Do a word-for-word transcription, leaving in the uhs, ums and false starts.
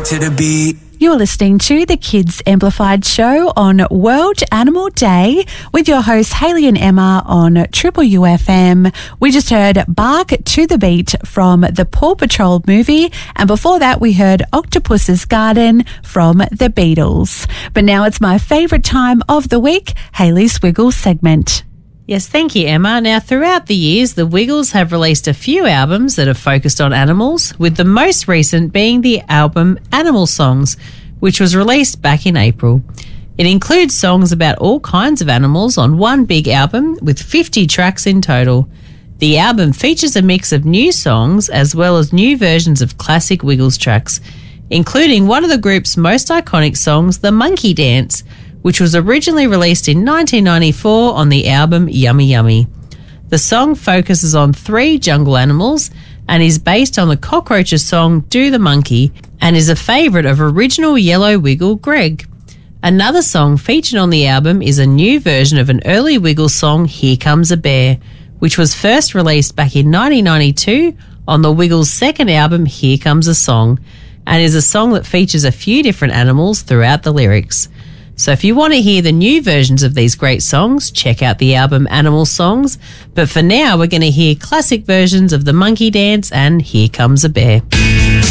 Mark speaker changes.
Speaker 1: rocking to the beat.
Speaker 2: You're listening to the Kids Amplified Show on World Animal Day with your hosts Hayley and Emma on Triple U F M. We just heard Bark to the Beat from the Paw Patrol movie, and before that we heard Octopus's Garden from the Beatles. But now it's my favourite time of the week, Hayley's Wiggles segment.
Speaker 3: Yes, thank you, Emma. Now, throughout the years, the Wiggles have released a few albums that have focused on animals, with the most recent being the album Animal Songs, which was released back in April. It includes songs about all kinds of animals on one big album with fifty tracks in total. The album features a mix of new songs as well as new versions of classic Wiggles tracks, including one of the group's most iconic songs, The Monkey Dance, which was originally released in nineteen ninety-four on the album Yummy Yummy. The song focuses on three jungle animals and is based on the Cockroaches song Do the Monkey and is a favourite of original Yellow Wiggle Greg. Another song featured on the album is a new version of an early Wiggles song, Here Comes a Bear, which was first released back in nineteen ninety-two on the Wiggles' second album, Here Comes a Song, and is a song that features a few different animals throughout the lyrics. So if you want to hear the new versions of these great songs, check out the album Animal Songs. But for now, we're going to hear classic versions of The Monkey Dance and Here Comes a Bear.